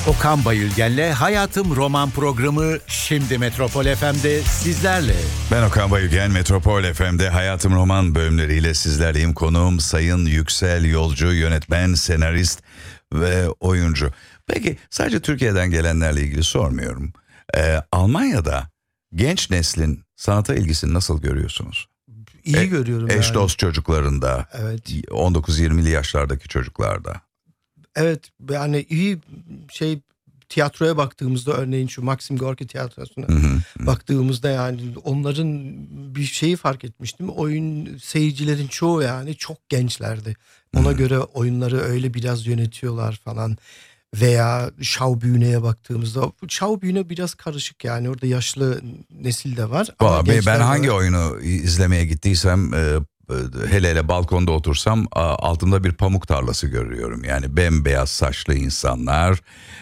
Okan Bayülgen'le Hayatım Roman programı şimdi Metropol FM'de sizlerle. Ben Okan Bayülgen, Metropol FM'de Hayatım Roman bölümleriyle sizlerleyim. Konuğum Sayın Yüksel Yolcu, yönetmen, senarist ve oyuncu. Peki sadece Türkiye'den gelenlerle ilgili sormuyorum. Almanya'da genç neslin sanata ilgisini nasıl görüyorsunuz? İyi görüyorum Eş yani. dost çocuklarında, Evet. 19-20'li yaşlardaki çocuklarda. Evet, yani iyi tiyatroya baktığımızda, örneğin şu Maxim Gorki tiyatrosuna baktığımızda, yani onların bir şeyi fark etmiştim. Oyun seyircilerin çoğu yani çok gençlerdi. Ona göre oyunları öyle biraz yönetiyorlar falan. Veya Schaubühne'ye baktığımızda, Schaubühne biraz karışık, yani orada yaşlı nesil de var. Ama Ben hangi var. oyunu izlemeye gittiysem, hele balkonda otursam altımda bir pamuk tarlası görüyorum. Yani bembeyaz saçlı insanlar,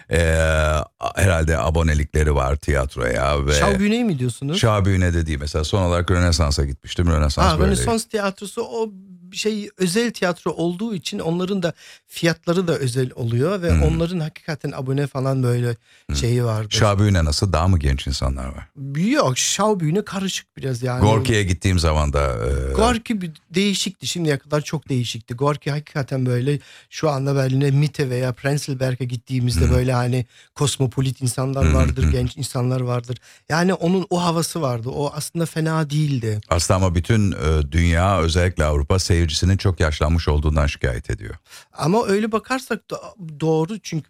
herhalde abonelikleri var tiyatroya. Ve Schaubühne'yi mi diyorsunuz? Schaubühne de değil, mesela son olarak Rönesans'a gitmiştim. Rönesans böyle. Rönesans tiyatrosu o özel tiyatro olduğu için onların da fiyatları da özel oluyor ve onların hakikaten abone falan böyle şeyi vardır. Schaubühne nasıl, daha mı genç insanlar var? Yok, Schaubühne karışık biraz yani. Gorki'ye gittiğim zaman da Gorki bir değişikti, şimdiye kadar çok değişikti. Gorki hakikaten böyle, şu anda Berlin'e Mitte veya Prenzlberg'e gittiğimizde böyle hani kosmopolit insanlar vardır, genç insanlar vardır. Yani onun o havası vardı. O aslında fena değildi. aslında ama bütün dünya, özellikle Avrupa seyircisinin çok yaşlanmış olduğundan şikayet ediyor. Ama öyle bakarsak da doğru, çünkü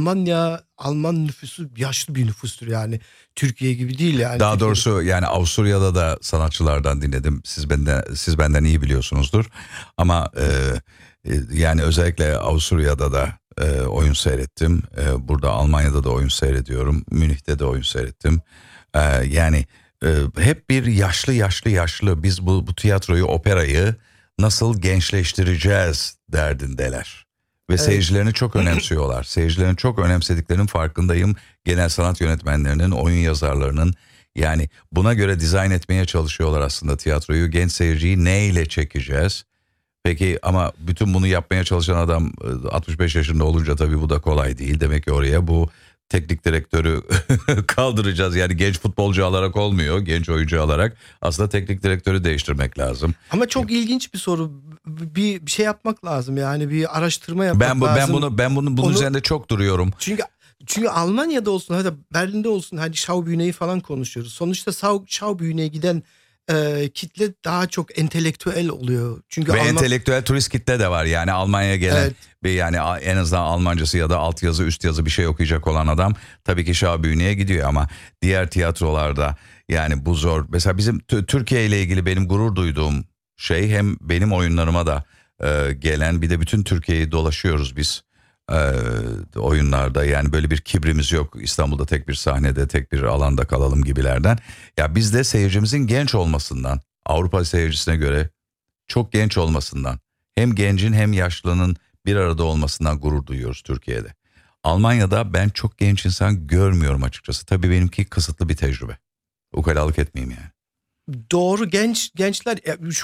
Alman nüfusu yaşlı bir nüfustur yani. Türkiye gibi değil yani. Daha doğrusu yani Avusturya'da da sanatçılardan dinledim. Siz benden iyi biliyorsunuzdur. Ama yani özellikle Avusturya'da da oyun seyrettim. Burada Almanya'da da oyun seyrediyorum. Münih'te de oyun seyrettim. Yani hep bir yaşlı. Biz bu tiyatroyu, operayı nasıl gençleştireceğiz derdindeler. Ve seyircilerini çok önemsiyorlar. Seyircilerini çok önemsediklerinin farkındayım. Genel sanat yönetmenlerinin, oyun yazarlarının, yani buna göre dizayn etmeye çalışıyorlar aslında tiyatroyu. Genç seyirciyi neyle çekeceğiz? Peki ama bütün bunu yapmaya çalışan adam 65 yaşında olunca tabii bu da kolay değil. Demek ki oraya bu teknik direktörü kaldıracağız. Yani genç futbolcu alarak olmuyor, genç oyuncu alarak. Aslında teknik direktörü değiştirmek lazım. Ama çok ilginç bir soru. Bir şey yapmak lazım, yani bir araştırma yapmak lazım. Ben bunun üzerinde çok duruyorum. Çünkü Almanya'da olsun, hadi Berlin'de olsun, hadi Schaubühne'yi falan konuşuyoruz. Sonuçta Schaubühne'ye giden kitle daha çok entelektüel oluyor. Çünkü Ve entelektüel turist kitle de var. Yani Almanya'ya gelen ve yani en azından Almancası ya da altyazı, üst yazı bir şey okuyacak olan adam tabii ki Schaubühne'ye gidiyor, ama diğer tiyatrolarda yani bu zor. Mesela bizim Türkiye ile ilgili benim gurur duyduğum şey, hem benim oyunlarıma da gelen, bir de bütün Türkiye'yi dolaşıyoruz biz oyunlarda. Yani böyle bir kibrimiz yok, İstanbul'da tek bir sahnede, tek bir alanda kalalım gibilerden. Ya biz de seyircimizin genç olmasından, Avrupa seyircisine göre çok genç olmasından, hem gencin hem yaşlının bir arada olmasından gurur duyuyoruz Türkiye'de. Almanya'da ben çok genç insan görmüyorum açıkçası. Tabii benimki kısıtlı bir tecrübe. Ukalalık etmeyeyim yani. Doğru, gençler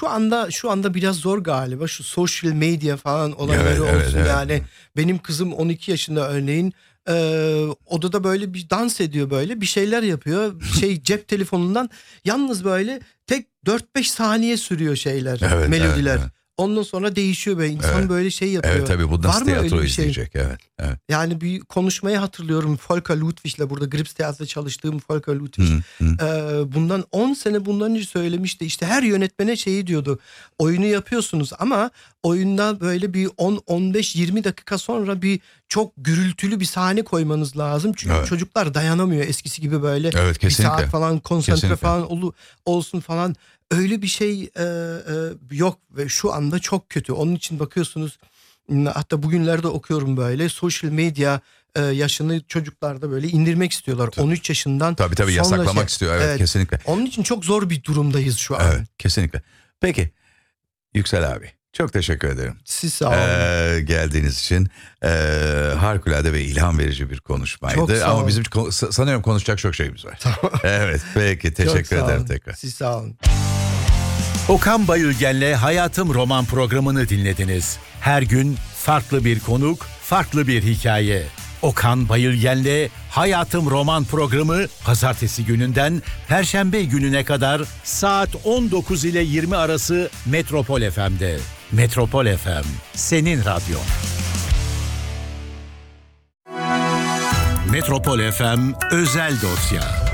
şu anda biraz zor galiba, şu social media falan olayları olsun. Yani benim kızım 12 yaşında örneğin, odada böyle bir dans ediyor, böyle bir şeyler yapıyor cep telefonundan, yalnız böyle tek 4-5 saniye sürüyor melodiler. Ondan sonra değişiyor ve insan böyle şey yapıyor. Evet tabii, bu nasıl tiyatro bir şey? izleyecek? Evet. Yani bir konuşmayı hatırlıyorum, Volker Ludwig'le, burada Grips Theater'da çalıştığım Volker Ludwig. Bundan 10 sene bundan önce söylemişti, işte her yönetmene şeyi diyordu: oyunu yapıyorsunuz ama oyunda böyle bir 10-15-20 dakika sonra bir çok gürültülü bir sahne koymanız lazım. Çünkü çocuklar dayanamıyor eskisi gibi böyle bir saat falan konsantre falan olsun falan. Öyle bir şey yok ve şu anda çok kötü. Onun için bakıyorsunuz, hatta bugünlerde okuyorum, böyle social medya yaşını çocuklarda böyle indirmek istiyorlar. Tabii. 13 yaşından tabii yasaklamak istiyor. Evet, kesinlikle. Onun için çok zor bir durumdayız şu an. Evet, kesinlikle. Peki Yüksel abi, çok teşekkür ederim. Siz sağ olun. Geldiğiniz için harikulade ve ilham verici bir konuşmaydı. Çok sağ olun. Ama bizim sanıyorum konuşacak çok şeyimiz var. Tamam. Evet, peki, teşekkür ederim tekrar. Siz sağ olun. Okan Bayülgen'le Hayatım Roman programını dinlediniz. Her gün farklı bir konuk, farklı bir hikaye. Okan Bayülgen'le Hayatım Roman programı pazartesi gününden perşembe gününe kadar saat 19 ile 20 arası Metropol FM'de. Metropol FM, senin radyon. Metropol FM özel dosya.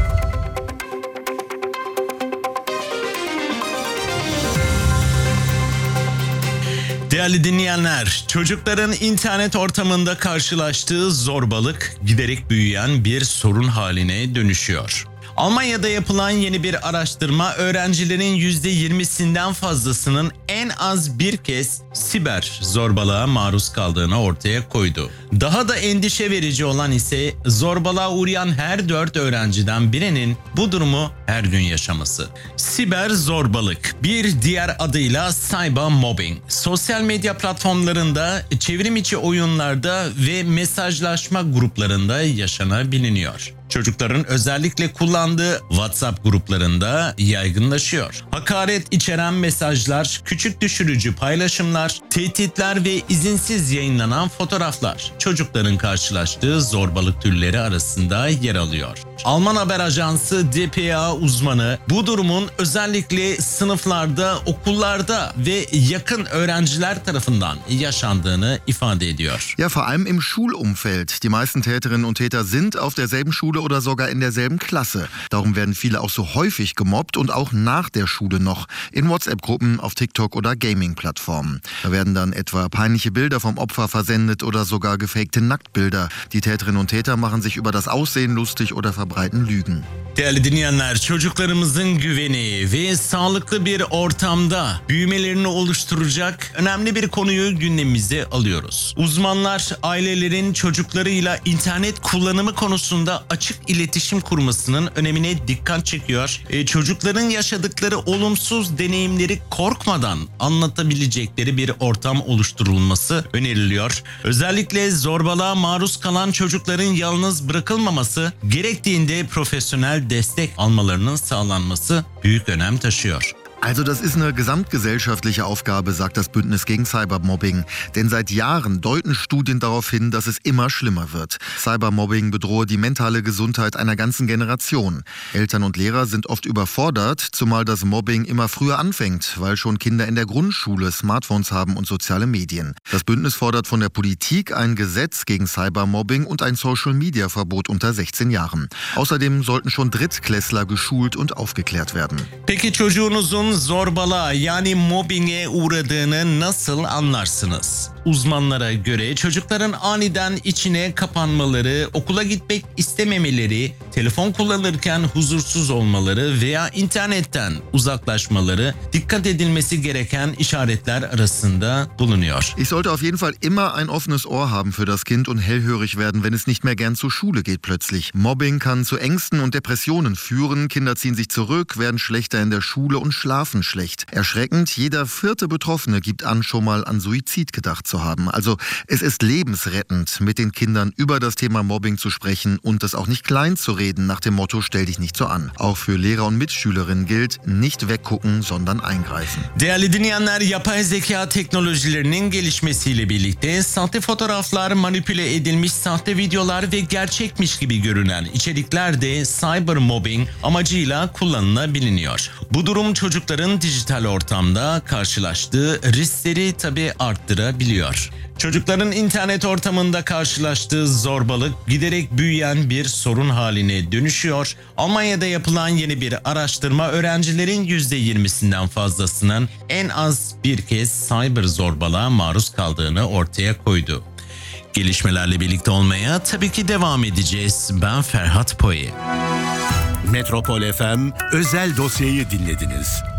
Değerli dinleyenler, çocukların internet ortamında karşılaştığı zorbalık giderek büyüyen bir sorun haline dönüşüyor. Almanya'da yapılan yeni bir araştırma öğrencilerin %20'sinden fazlasının en az bir kez siber zorbalığa maruz kaldığını ortaya koydu. Daha da endişe verici olan ise zorbalığa uğrayan her 4 öğrenciden birinin bu durumu her gün yaşaması. Siber zorbalık, bir diğer adıyla cybermobbing, sosyal medya platformlarında, çevrim içi oyunlarda ve mesajlaşma gruplarında yaşanabiliyor. Çocukların özellikle kullandığı WhatsApp gruplarında yaygınlaşıyor. Hakaret içeren mesajlar, küçük düşürücü paylaşımlar, tehditler ve izinsiz yayınlanan fotoğraflar çocukların karşılaştığı zorbalık türleri arasında yer alıyor. Alman haber ajansı dpa uzmanı bu durumun özellikle sınıflarda, okullarda ve yakın öğrenciler tarafından yaşandığını ifade ediyor. Ja, vor allem im Schulumfeld. Die meisten Täterinnen und Täter sind auf derselben Schule oder sogar in derselben Klasse. Darum werden viele auch so häufig gemobbt und auch nach der Schule noch in WhatsApp-Gruppen, auf TikTok oder Gaming-Plattformen. Da werden dann etwa peinliche Bilder vom Opfer versendet oder sogar gefakte Nacktbilder. Die Täterinnen und Täter machen sich über das Aussehen lustig oder verbreiten Lügen. Değerli dinleyenler, çocuklarımızın güveni ve sağlıklı bir ortamda büyümelerini oluşturacak önemli bir konuyu gündemimize alıyoruz. Uzmanlar ailelerin çocuklarıyla internet kullanımı konusunda açık iletişim kurmasının önemine dikkat çekiyor. Çocukların yaşadıkları olumsuz deneyimleri korkmadan anlatabilecekleri bir ortam oluşturulması öneriliyor. Özellikle zorbalığa maruz kalan çocukların yalnız bırakılmaması, gerektiğinde profesyonel destek almalarının sağlanması büyük önem taşıyor. Also das ist eine gesamtgesellschaftliche Aufgabe, sagt das Bündnis gegen Cybermobbing. Denn seit Jahren deuten Studien darauf hin, dass es immer schlimmer wird. Cybermobbing bedrohe die mentale Gesundheit einer ganzen Generation. Eltern und Lehrer sind oft überfordert, zumal das Mobbing immer früher anfängt, weil schon Kinder in der Grundschule Smartphones haben und soziale Medien. Das Bündnis fordert von der Politik ein Gesetz gegen Cybermobbing und ein Social-Media-Verbot unter 16 Jahren. Außerdem sollten schon Drittklässler geschult und aufgeklärt werden. Peki çocuğunuzun zorbalığa yani mobbinge uğradığını nasıl anlarsınız? Uzmanlara göre çocukların aniden içine kapanmaları, okula gitmek istememeleri, telefon kullanırken huzursuz olmaları veya internetten uzaklaşmaları dikkat edilmesi gereken işaretler arasında bulunuyor. Ich sollte auf jeden Fall immer ein offenes Ohr haben für das Kind und hellhörig werden, wenn es nicht mehr gern zur Schule geht plötzlich. Mobbing kann zu Ängsten und Depressionen führen. Kinder ziehen sich zurück, werden schlechter in der Schule und schlafen schlecht. Erschreckend, jeder 4. Betroffene gibt an, schon mal an Suizid gedacht zu haben. Also es ist lebensrettend, mit den Kindern über das Thema Mobbing zu sprechen und das auch nicht klein zu reden, nach dem Motto, stell dich nicht so an. Auch für Lehrer und Mitschülerinnen gilt, nicht weggucken, sondern eingreifen. Değerli dinleyenler, yapay zeka teknolojilerinin gelişmesiyle birlikte sahte fotoğraflar, manipüle edilmiş sahte videolar ve gerçekmiş gibi görünen içerikler de cybermobbing amacıyla kullanılabiliyor. Bu durum çocukların dijital ortamda karşılaştığı riskleri tabii arttırabiliyor. Çocukların internet ortamında karşılaştığı zorbalık giderek büyüyen bir sorun haline dönüşüyor. Almanya'da yapılan yeni bir araştırma öğrencilerin %20'sinden fazlasının en az bir kez cyber zorbalığa maruz kaldığını ortaya koydu. Gelişmelerle birlikte olmaya tabii ki devam edeceğiz. Ben Ferhat Poyi. Metropol FM özel dosyayı dinlediniz.